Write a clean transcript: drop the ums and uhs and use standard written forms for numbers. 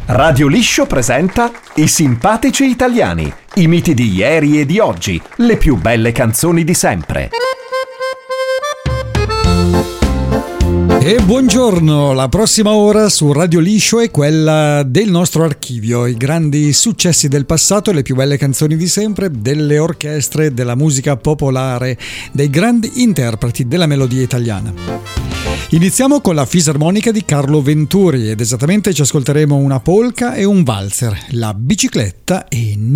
Radio Liscio presenta I simpatici italiani, i miti di ieri e di oggi, le più belle canzoni di sempre. E buongiorno, la prossima ora su Radio Liscio è quella del nostro archivio, i grandi successi del passato, le più belle canzoni di sempre, delle orchestre, della musica popolare, dei grandi interpreti della melodia italiana. Iniziamo con la fisarmonica di Carlo Venturi ed esattamente ci ascolteremo una polka e un valzer, la bicicletta e